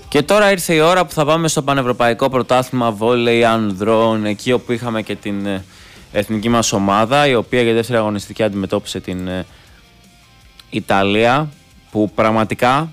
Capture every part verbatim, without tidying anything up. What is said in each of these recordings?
Και τώρα ήρθε η ώρα που θα πάμε στο Πανευρωπαϊκό Πρωτάθλημα Βόλεϊ Ανδρών, εκεί όπου είχαμε και την εθνική μας ομάδα, η οποία για δεύτερη αγωνιστική αντιμετώπισε την Ιταλία, που πραγματικά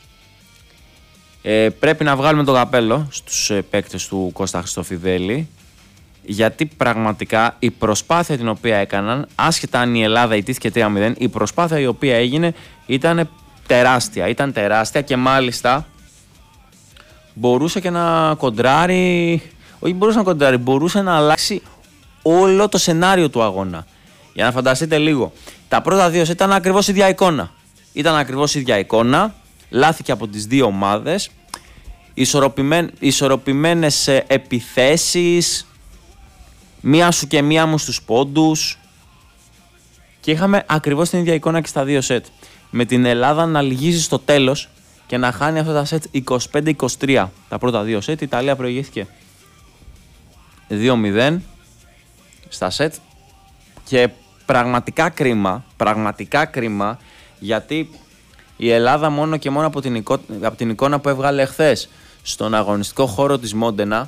ε, πρέπει να βγάλουμε το καπέλο στους ε, παίκτες του Κώστα Χριστοφιδέλη, γιατί πραγματικά η προσπάθεια την οποία έκαναν, άσχετα αν η Ελλάδα ιτήθηκε τρία μηδέν, η προσπάθεια η οποία έγινε ήταν τεράστια, ήταν τεράστια και μάλιστα μπορούσε και να κοντράρει, όχι μπορούσε να κοντράρει, μπορούσε να αλλάξει όλο το σενάριο του αγώνα. Για να φανταστείτε λίγο, τα πρώτα δύο σετ ήταν ακριβώς ίδια εικόνα. Ήταν ακριβώς ίδια εικόνα, λάθηκε από τις δύο ομάδες, ισορροπημέν, ισορροπημένες επιθέσεις, μία σου και μία μου στους πόντους, και είχαμε ακριβώς την ίδια εικόνα και στα δύο σετ. Με την Ελλάδα να λυγίζει στο τέλος και να χάνει αυτά τα σετ είκοσι πέντε είκοσι τρία. Τα πρώτα δύο σετ, η Ιταλία προηγήθηκε δύο μηδέν στα σετ και πραγματικά κρίμα, πραγματικά κρίμα, γιατί η Ελλάδα μόνο και μόνο από την, εικό... από την εικόνα που έβγαλε εχθές στον αγωνιστικό χώρο της Μόντενα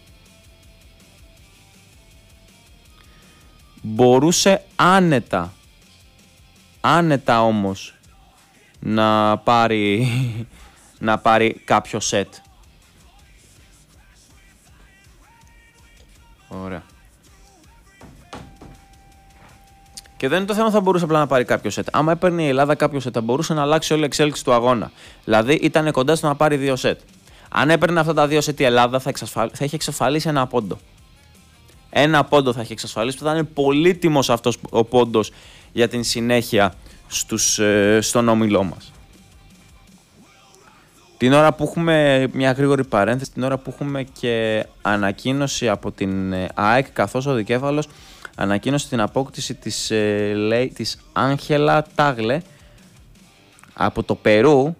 μπορούσε άνετα, άνετα όμως να πάρει, να πάρει κάποιο σετ. Ωραία. Και δεν είναι το θέμα θα μπορούσε απλά να πάρει κάποιο σετ. Άμα έπαιρνε η Ελλάδα κάποιο σετ, θα μπορούσε να αλλάξει όλη η εξέλιξη του αγώνα. Δηλαδή ήταν κοντά στο να πάρει δύο σετ. Αν έπαιρνε αυτά τα δύο σετ η Ελλάδα, θα, εξασφαλ... θα είχε εξασφαλίσει ένα πόντο. Ένα πόντο θα είχε εξασφαλίσει, που θα είναι πολύτιμος αυτός ο πόντος για την συνέχεια στους, ε, στον όμιλό μας. Την ώρα που έχουμε, μια γρήγορη παρένθεση, την ώρα που έχουμε και ανακοίνωση από την ΑΕΚ, καθώς ο δικέφαλος ανακοίνωσε την απόκτηση της, ε, λέει, της Άγχελα Τάγλε από το Περού,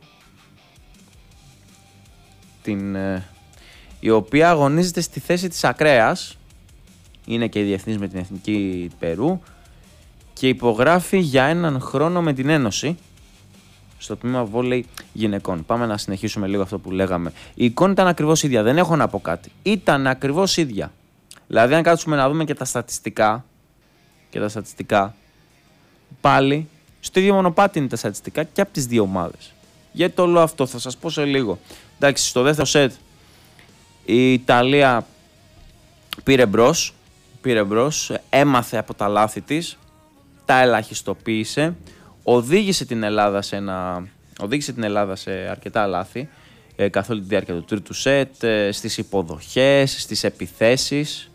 την, ε, η οποία αγωνίζεται στη θέση της ακραίας, είναι και διεθνής με την Εθνική Περού και υπογράφει για έναν χρόνο με την Ένωση στο τμήμα βόλεϊ γυναικών. Πάμε να συνεχίσουμε λίγο αυτό που λέγαμε. Η εικόνα ήταν ακριβώς ίδια, δεν έχω να πω κάτι. Ήταν ακριβώς ίδια. Δηλαδή αν κάτσουμε να δούμε και τα στατιστικά, και τα στατιστικά, πάλι στο ίδιο μονοπάτι είναι τα στατιστικά και από τις δύο ομάδες. Γιατί το λέω αυτό, θα σας πω σε λίγο. Εντάξει, στο δεύτερο σετ η Ιταλία πήρε μπρος, πήρε μπρος, έμαθε από τα λάθη της, τα ελαχιστοποίησε, οδήγησε την Ελλάδα σε, ένα, οδήγησε την Ελλάδα σε αρκετά λάθη ε, καθ' όλη τη διάρκεια του τρίτου σετ, ε, στις υποδοχές, στις επιθέσεις,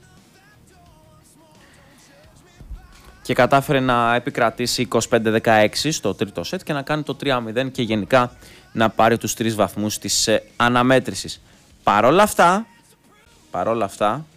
και κατάφερε να επικρατήσει είκοσι πέντε δεκαέξι στο τρίτο σετ και να κάνει το τρία μηδέν και γενικά να πάρει τους τρεις βαθμούς της ε, αναμέτρησης. Παρόλα αυτά, παρόλα αυτά,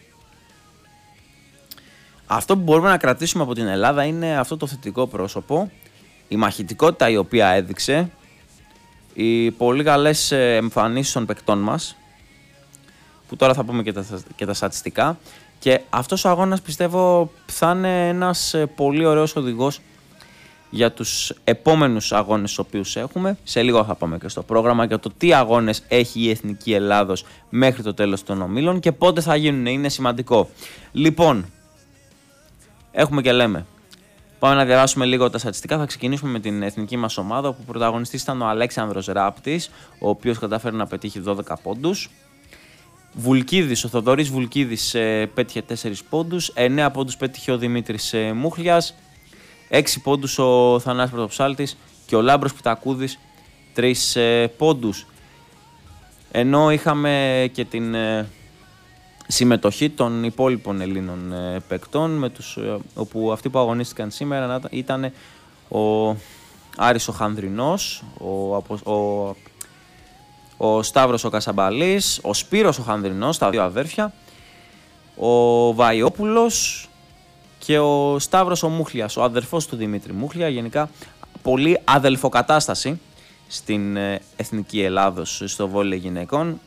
αυτό που μπορούμε να κρατήσουμε από την Ελλάδα είναι αυτό το θετικό πρόσωπο, η μαχητικότητα η οποία έδειξε, οι πολύ καλές εμφανίσεις των παικτών μας, που τώρα θα πούμε και τα, και τα στατιστικά, και αυτός ο αγώνας πιστεύω θα είναι ένας πολύ ωραίος οδηγός για τους επόμενους αγώνες τους οποίους έχουμε. Σε λίγο θα πάμε και στο πρόγραμμα για το τι αγώνες έχει η Εθνική Ελλάδος μέχρι το τέλος των ομίλων και πότε θα γίνουν, είναι σημαντικό. Λοιπόν, έχουμε και λέμε. Πάμε να διαβάσουμε λίγο τα στατιστικά. Θα ξεκινήσουμε με την εθνική μας ομάδα, όπου πρωταγωνιστής ήταν ο Αλέξανδρος Ράπτης, ο οποίος κατάφερε να πετύχει δώδεκα πόντους. Βουλκίδης, ο Θοδωρής Βουλκίδης ε, πέτυχε τέσσερις πόντους, εννέα πόντους πέτυχε ο Δημήτρης ε, Μούχλιας, έξι πόντους ο Θανάσης Πρωτοψάλτης και ο Λάμπρος Πιτακούδης τρεις ε, πόντους. Ενώ είχαμε και την ε, συμμετοχή των υπόλοιπων Ελλήνων ε, παικτών, με τους, ε, όπου αυτοί που αγωνίστηκαν σήμερα ήταν ο Άρης ο Χανδρινός, ο, ο, ο Σταύρος ο Κασαμπαλής, ο Σπύρος ο Χανδρινός, τα δύο αδέρφια, ο Βαϊόπουλος και ο Σταύρος ο Μούχλιας, ο αδερφός του Δημήτρη Μούχλια. Γενικά πολύ αδελφοκατάσταση στην ε, Εθνική Ελλάδος στο βόλεϊ γυναικών.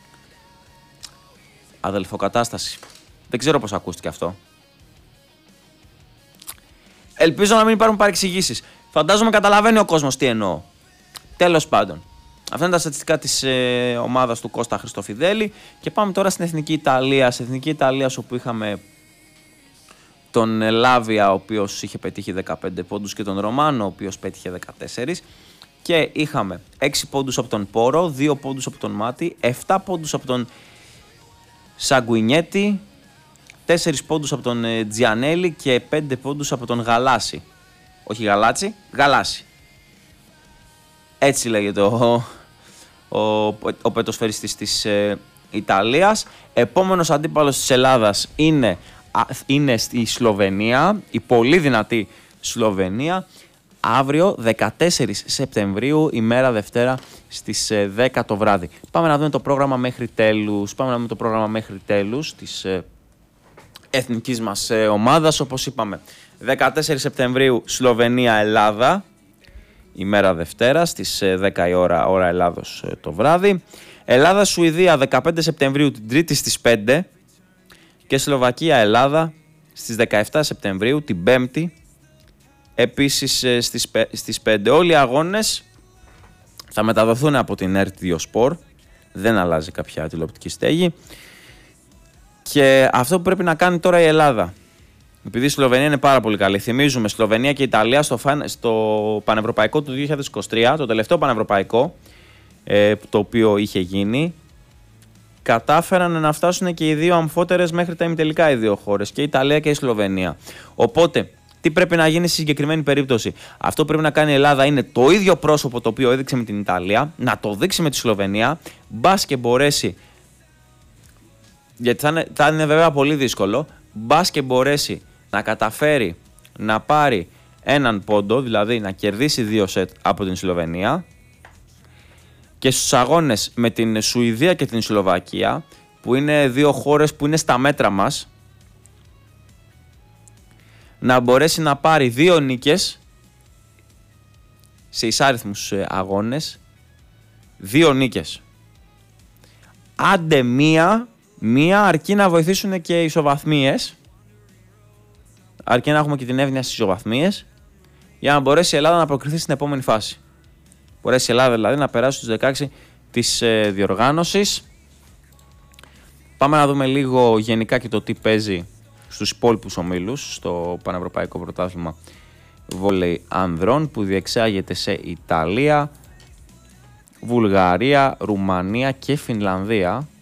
Αδελφοκατάσταση. Δεν ξέρω πώς ακούστηκε αυτό. Ελπίζω να μην υπάρχουν παρεξηγήσεις. Φαντάζομαι καταλαβαίνει ο κόσμος τι εννοώ. Τέλος πάντων. Αυτά είναι τα στατιστικά της ε, ομάδας του Κώστα Χριστοφιδέλη. Και πάμε τώρα στην Εθνική Ιταλία. Στην Εθνική Ιταλία, όπου είχαμε τον Λάβια, ο οποίος είχε πετύχει δεκαπέντε πόντους, και τον Ρωμάνο, ο οποίος πέτυχε δεκατέσσερα. Και είχαμε έξι πόντους από τον Πόρο, δύο πόντους από τον Μάτι, επτά πόντους από τον Σαγκουινιέτη, τέσσερις πόντους από τον Τζιανέλη και πέντε πόντους από τον Γαλάση. Όχι Γαλάτσι, Γαλάση. Έτσι λέγεται ο, ο, ο πετοσφαιριστής της ε, Ιταλίας. Επόμενος αντίπαλος της Ελλάδας είναι, α, είναι η Σλοβενία, η πολύ δυνατή Σλοβενία. Αύριο δεκατέσσερις Σεπτεμβρίου, ημέρα Δευτέρα, στις δέκα το βράδυ. Πάμε να δούμε το πρόγραμμα μέχρι τέλους. Πάμε να δούμε το πρόγραμμα μέχρι τέλους της ε, εθνικής μας ε, ομάδας. Όπως είπαμε, δεκατέσσερις Σεπτεμβρίου Σλοβενία-Ελλάδα, ημέρα Δευτέρα, στις ε, δέκα η ώρα, ώρα Ελλάδος ε, το βράδυ. Ελλάδα-Σουηδία δεκαπέντε Σεπτεμβρίου, την Τρίτη στις πέντε. Και Σλοβακία-Ελλάδα στις δεκαεπτά Σεπτεμβρίου, την Πέμπτη, επίσης στις, στις πέντε. Όλοι οι αγώνες θα μεταδοθούν από την ΕΡΤ δύο Sport. Δεν αλλάζει κάποια τηλεοπτική στέγη. Και αυτό που πρέπει να κάνει τώρα η Ελλάδα, επειδή η Σλοβενία είναι πάρα πολύ καλή, θυμίζουμε Σλοβενία και Ιταλία στο, φαν, στο Πανευρωπαϊκό του δύο χιλιάδες είκοσι τρία, το τελευταίο Πανευρωπαϊκό ε, το οποίο είχε γίνει, κατάφεραν να φτάσουν και οι δύο αμφότερες μέχρι τα ημιτελικά οι δύο χώρες, και η Ιταλία και η Σλοβενία. Οπότε, τι πρέπει να γίνει στη συγκεκριμένη περίπτωση? Αυτό που πρέπει να κάνει η Ελλάδα είναι το ίδιο πρόσωπο το οποίο έδειξε με την Ιταλία, να το δείξει με τη Σλοβενία, μπας και μπορέσει, γιατί θα είναι, θα είναι βέβαια πολύ δύσκολο, μπας και μπορέσει να καταφέρει να πάρει έναν πόντο, δηλαδή να κερδίσει δύο σετ από την Σλοβενία, και στους αγώνες με την Σουηδία και την Σλοβακία, που είναι δύο χώρες που είναι στα μέτρα μας, να μπορέσει να πάρει δύο νίκες σε εισάριθμους αγώνες, δύο νίκες. Άντε μία, μία αρκεί να βοηθήσουν και οι ισοβαθμίες, αρκεί να έχουμε και την εύνοια στις ισοβαθμίες, για να μπορέσει η Ελλάδα να προκριθεί στην επόμενη φάση. Μπορέσει η Ελλάδα δηλαδή να περάσει στους δεκαέξι της ε, διοργάνωσης. Πάμε να δούμε λίγο γενικά και το τι παίζει στους υπόλοιπους ομίλους στο Πανευρωπαϊκό Πρωτάθλημα Βόλεϊ Ανδρών, που διεξάγεται σε Ιταλία, Βουλγαρία, Ρουμανία και Φινλανδία.